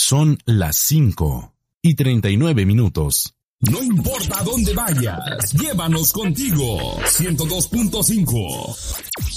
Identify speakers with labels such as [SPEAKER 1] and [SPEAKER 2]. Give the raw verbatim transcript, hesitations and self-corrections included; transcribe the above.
[SPEAKER 1] Son las cinco y treinta y nueve minutos.
[SPEAKER 2] No importa dónde vayas, llévanos contigo. ciento dos punto cinco.